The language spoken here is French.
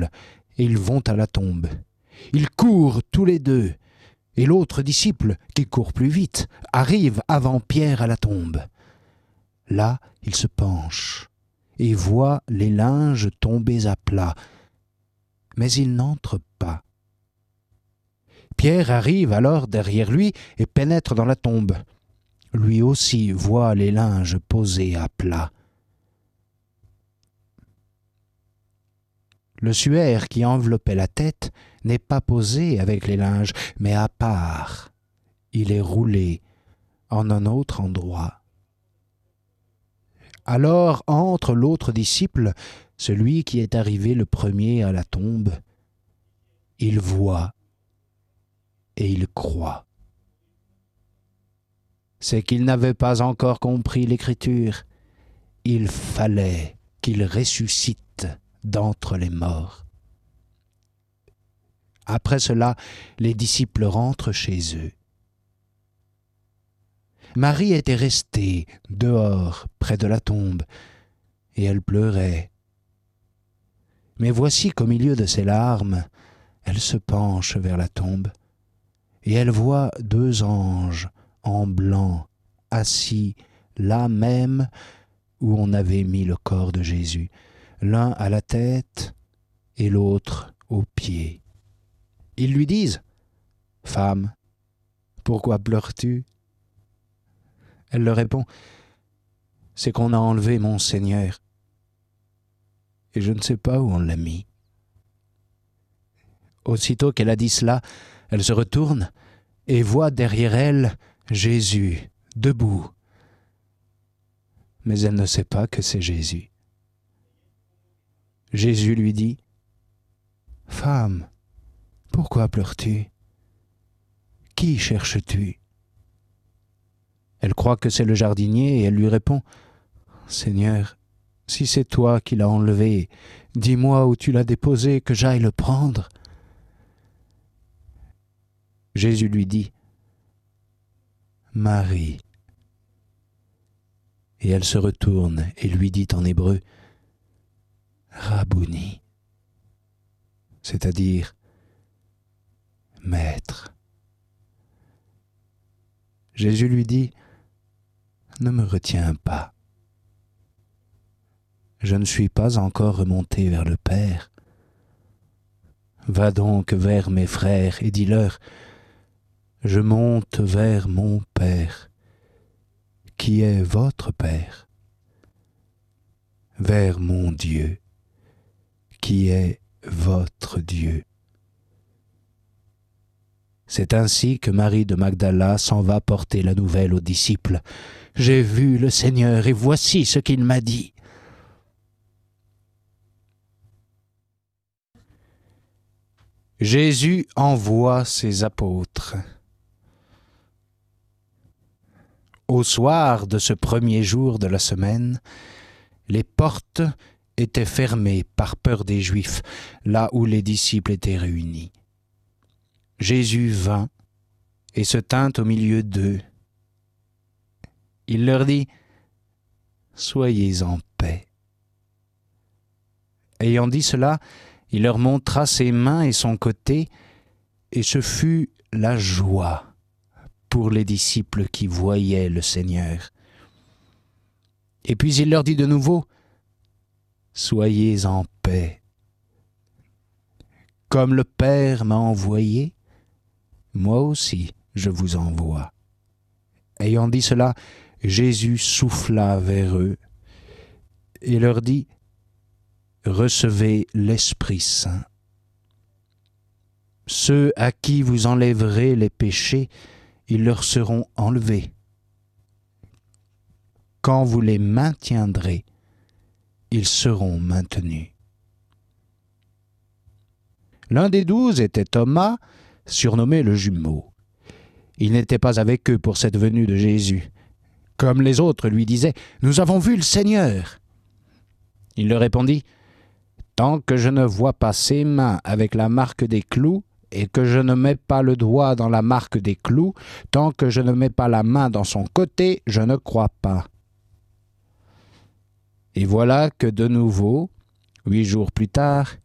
disciples, et ils vont à la tombe. Ils courent tous les deux, et l'autre disciple, qui court plus vite, arrive avant Pierre à la tombe. Là, il se penche et voit les linges tombés à plat, mais il n'entre pas. Pierre arrive alors derrière lui et pénètre dans la tombe. Lui aussi voit les linges posés à plat. Le suaire qui enveloppait la tête n'est pas posé avec les linges, mais à part. Il est roulé en un autre endroit. Alors entre l'autre disciple, celui qui est arrivé le premier à la tombe. Il voit et il croit. C'est qu'il n'avait pas encore compris l'Écriture. Il fallait qu'il ressuscite d'entre les morts. Après cela, les disciples rentrent chez eux. Marie était restée dehors, près de la tombe, et elle pleurait. Mais voici qu'au milieu de ses larmes, elle se penche vers la tombe, et elle voit deux anges en blanc, assis là même où on avait mis le corps de Jésus, l'un à la tête et l'autre aux pieds. Ils lui disent « Femme, pourquoi pleures-tu » Elle leur répond « C'est qu'on a enlevé mon Seigneur, et je ne sais pas où on l'a mis. » Aussitôt qu'elle a dit cela, elle se retourne et voit derrière elle Jésus, debout. Mais elle ne sait pas que c'est Jésus. Jésus lui dit « Femme, pourquoi pleures-tu? Qui cherches-tu » Elle croit que c'est le jardinier et elle lui répond « Seigneur, si c'est toi qui l'as enlevé, dis-moi où tu l'as déposé, que j'aille le prendre. » Jésus lui dit « Marie. » Et elle se retourne et lui dit en hébreu « Rabouni », c'est-à-dire « Maître ». Jésus lui dit « Ne me retiens pas. Je ne suis pas encore remonté vers le Père. Va donc vers mes frères et dis-leur « Je monte vers mon Père, qui est votre Père, vers mon Dieu, qui est votre Dieu. » C'est ainsi que Marie de Magdala s'en va porter la nouvelle aux disciples. « J'ai vu le Seigneur et voici ce qu'il m'a dit. » Jésus envoie ses apôtres. Au soir de ce premier jour de la semaine, les portes étaient fermées par peur des Juifs, là où les disciples étaient réunis. Jésus vint et se tint au milieu d'eux. Il leur dit « Soyez en paix. » Ayant dit cela, il leur montra ses mains et son côté, et ce fut la joie pour les disciples qui voyaient le Seigneur. Et puis il leur dit de nouveau « Soyez en paix. Comme le Père m'a envoyé, moi aussi je vous envoie. » Ayant dit cela, Jésus souffla vers eux et leur dit « Recevez l'Esprit Saint. Ceux à qui vous enlèverez les péchés, ils leur seront enlevés. Quand vous les maintiendrez, ils seront maintenus. » L'un des 12 était Thomas, surnommé le jumeau. Il n'était pas avec eux pour cette venue de Jésus. Comme les autres lui disaient « Nous avons vu le Seigneur !» Il leur répondit « Tant que je ne vois pas ses mains avec la marque des clous, et que je ne mets pas le doigt dans la marque des clous, tant que je ne mets pas la main dans son côté, je ne crois pas. » Et voilà que de nouveau, 8 jours plus tard,